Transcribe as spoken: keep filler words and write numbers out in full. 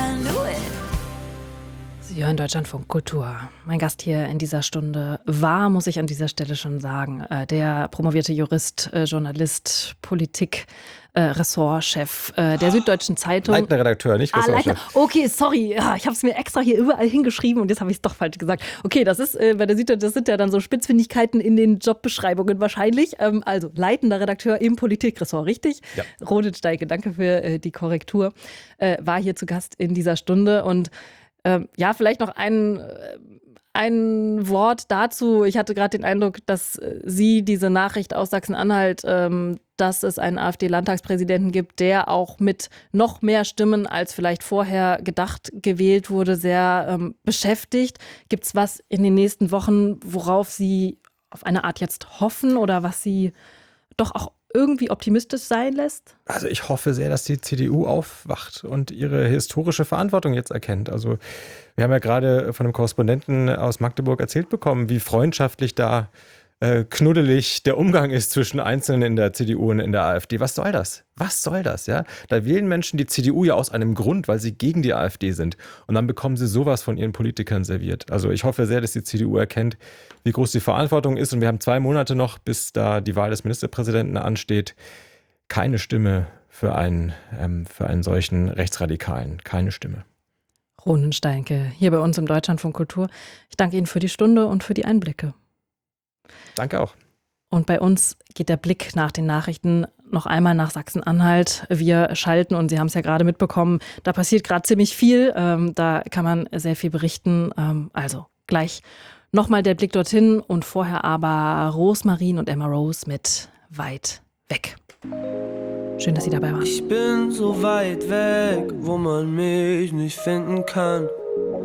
I knew it. Sie hören Deutschlandfunk Kultur. Mein Gast hier in dieser Stunde war, muss ich an dieser Stelle schon sagen, äh, der promovierte Jurist, äh, Journalist, Politik, äh, Ressortchef äh, der Süddeutschen Zeitung. Leitender Redakteur, nicht Ressortchef. Ah, okay, sorry. Ja, ich habe es mir extra hier überall hingeschrieben und jetzt habe ich es doch falsch gesagt. Okay, das ist äh, bei der Süddeutschen, das sind ja dann so Spitzfindigkeiten in den Jobbeschreibungen wahrscheinlich. Ähm, also leitender Redakteur im Politikressort, richtig? Ja. Rodet Steige, danke für äh, die Korrektur. Äh, war hier zu Gast in dieser Stunde und Ähm, ja, vielleicht noch ein, ein Wort dazu. Ich hatte gerade den Eindruck, dass äh, Sie diese Nachricht aus Sachsen-Anhalt, ähm, dass es einen AfD-Landtagspräsidenten gibt, der auch mit noch mehr Stimmen als vielleicht vorher gedacht gewählt wurde, sehr ähm, beschäftigt. Gibt es was in den nächsten Wochen, worauf Sie auf eine Art jetzt hoffen oder was Sie doch auch irgendwie optimistisch sein lässt? Also ich hoffe sehr, dass die C D U aufwacht und ihre historische Verantwortung jetzt erkennt. Also wir haben ja gerade von einem Korrespondenten aus Magdeburg erzählt bekommen, wie freundschaftlich da äh, knuddelig der Umgang ist zwischen Einzelnen in der C D U und in der AfD. Was soll das? Was soll das? Ja? Da wählen Menschen die C D U ja aus einem Grund, weil sie gegen die AfD sind. Und dann bekommen sie sowas von ihren Politikern serviert. Also ich hoffe sehr, dass die C D U erkennt, wie groß die Verantwortung ist. Und wir haben zwei Monate noch, bis da die Wahl des Ministerpräsidenten ansteht. Keine Stimme für einen, ähm, für einen solchen Rechtsradikalen. Keine Stimme. Ronen Steinke, hier bei uns im Deutschlandfunk Kultur. Ich danke Ihnen für die Stunde und für die Einblicke. Danke auch. Und bei uns geht der Blick nach den Nachrichten noch einmal nach Sachsen-Anhalt. Wir schalten, und Sie haben es ja gerade mitbekommen, da passiert gerade ziemlich viel. Ähm, da kann man sehr viel berichten. Ähm, also gleich nochmal der Blick dorthin und vorher aber Rosmarin und Emma Rose mit Weit weg. Schön, dass Sie dabei waren. Ich bin so weit weg, wo man mich nicht finden kann.